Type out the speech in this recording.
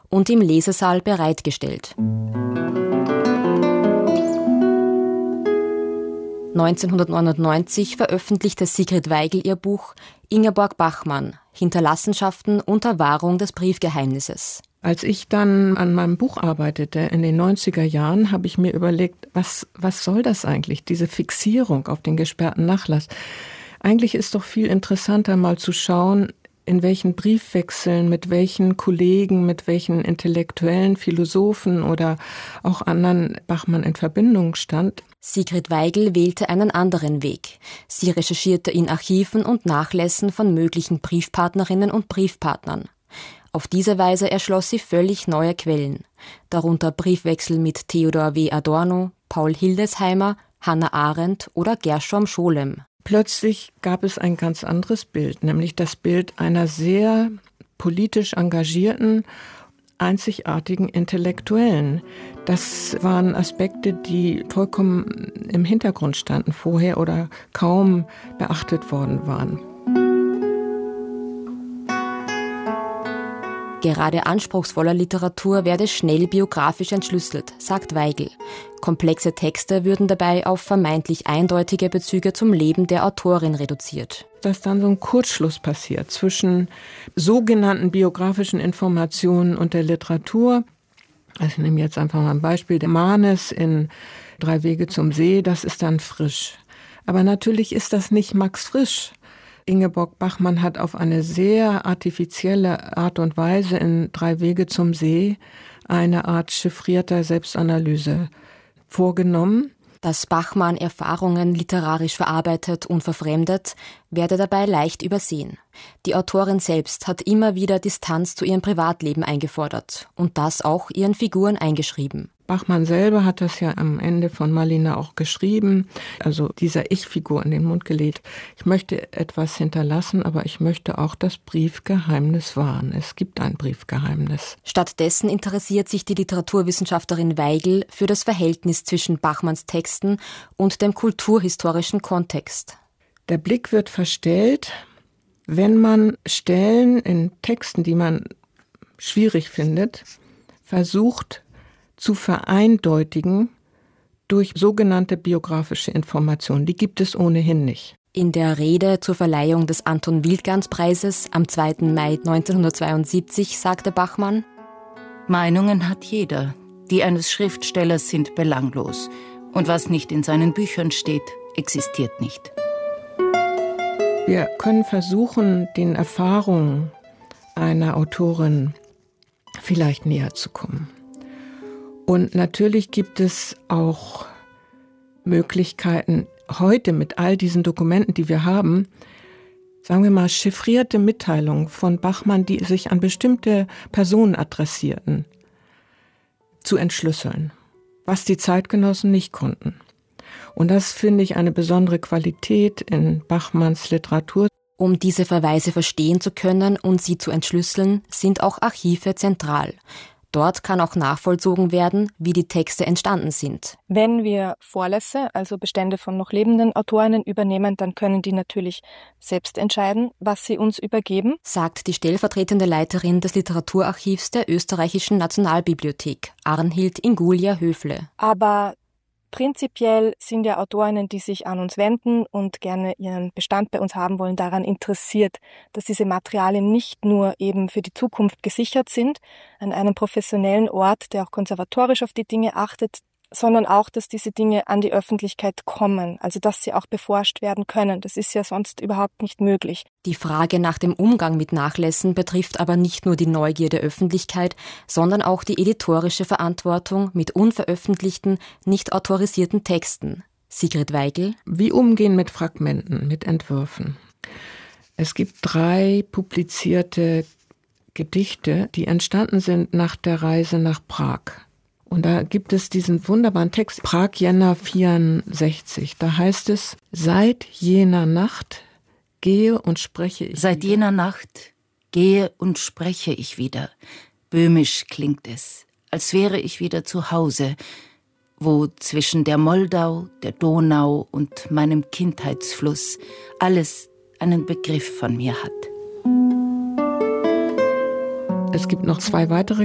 und im Lesesaal bereitgestellt. 1999 veröffentlichte Sigrid Weigel ihr Buch Ingeborg Bachmann – Hinterlassenschaften unter Wahrung des Briefgeheimnisses. Als ich dann an meinem Buch arbeitete in den 90er Jahren, habe ich mir überlegt, was soll das eigentlich, diese Fixierung auf den gesperrten Nachlass? Eigentlich ist doch viel interessanter, mal zu schauen, in welchen Briefwechseln, mit welchen Kollegen, mit welchen intellektuellen Philosophen oder auch anderen Bachmann in Verbindung stand. Sigrid Weigel wählte einen anderen Weg. Sie recherchierte in Archiven und Nachlässen von möglichen Briefpartnerinnen und Briefpartnern. Auf diese Weise erschloss sie völlig neue Quellen, darunter Briefwechsel mit Theodor W. Adorno, Paul Hildesheimer, Hannah Arendt oder Gershom Scholem. Plötzlich gab es ein ganz anderes Bild, nämlich das Bild einer sehr politisch engagierten, einzigartigen Intellektuellen. Das waren Aspekte, die vollkommen im Hintergrund standen vorher oder kaum beachtet worden waren. Gerade anspruchsvoller Literatur werde schnell biografisch entschlüsselt, sagt Weigel. Komplexe Texte würden dabei auf vermeintlich eindeutige Bezüge zum Leben der Autorin reduziert. Dass dann so ein Kurzschluss passiert zwischen sogenannten biografischen Informationen und der Literatur. Also ich nehme jetzt einfach mal ein Beispiel. Der Manes in 3 Wege zum See, das ist dann Frisch. Aber natürlich ist das nicht Max Frisch. Ingeborg Bachmann hat auf eine sehr artifizielle Art und Weise in 3 Wege zum See eine Art chiffrierter Selbstanalyse vorgenommen. Dass Bachmann Erfahrungen literarisch verarbeitet und verfremdet, werde dabei leicht übersehen. Die Autorin selbst hat immer wieder Distanz zu ihrem Privatleben eingefordert und das auch ihren Figuren eingeschrieben. Bachmann selber hat das ja am Ende von Malina auch geschrieben, also dieser Ich-Figur in den Mund gelegt. Ich möchte etwas hinterlassen, aber ich möchte auch das Briefgeheimnis wahren. Es gibt ein Briefgeheimnis. Stattdessen interessiert sich die Literaturwissenschaftlerin Weigel für das Verhältnis zwischen Bachmanns Texten und dem kulturhistorischen Kontext. Der Blick wird verstellt, wenn man Stellen in Texten, die man schwierig findet, versucht zu vereindeutigen durch sogenannte biografische Informationen. Die gibt es ohnehin nicht. In der Rede zur Verleihung des Anton-Wildgans-Preises am 2. Mai 1972 sagte Bachmann: Meinungen hat jeder. Die eines Schriftstellers sind belanglos. Und was nicht in seinen Büchern steht, existiert nicht. Wir können versuchen, den Erfahrungen einer Autorin vielleicht näher zu kommen. Und natürlich gibt es auch Möglichkeiten, heute mit all diesen Dokumenten, die wir haben, sagen wir mal, chiffrierte Mitteilungen von Bachmann, die sich an bestimmte Personen adressierten, zu entschlüsseln, was die Zeitgenossen nicht konnten. Und das finde ich eine besondere Qualität in Bachmanns Literatur. Um diese Verweise verstehen zu können und sie zu entschlüsseln, sind auch Archive zentral. Dort kann auch nachvollzogen werden, wie die Texte entstanden sind. Wenn wir Vorlässe, also Bestände von noch lebenden Autorinnen übernehmen, dann können die natürlich selbst entscheiden, was sie uns übergeben, sagt die stellvertretende Leiterin des Literaturarchivs der Österreichischen Nationalbibliothek, Arnhild Ingulia Höfle. Aber prinzipiell sind ja Autorinnen, die sich an uns wenden und gerne ihren Bestand bei uns haben wollen, daran interessiert, dass diese Materialien nicht nur eben für die Zukunft gesichert sind, an einem professionellen Ort, der auch konservatorisch auf die Dinge achtet, sondern auch, dass diese Dinge an die Öffentlichkeit kommen, also dass sie auch beforscht werden können. Das ist ja sonst überhaupt nicht möglich. Die Frage nach dem Umgang mit Nachlässen betrifft aber nicht nur die Neugier der Öffentlichkeit, sondern auch die editorische Verantwortung mit unveröffentlichten, nicht autorisierten Texten. Sigrid Weigel. Wie umgehen mit Fragmenten, mit Entwürfen? Es gibt 3 publizierte Gedichte, die entstanden sind nach der Reise nach Prag. Und da gibt es diesen wunderbaren Text, Prag, Jänner 64. Da heißt es: Seit jener Nacht gehe und spreche ich Seit wieder. jener Nacht gehe und spreche ich wieder. Böhmisch klingt es, als wäre ich wieder zu Hause, wo zwischen der Moldau, der Donau und meinem Kindheitsfluss alles einen Begriff von mir hat. Es gibt noch 2 weitere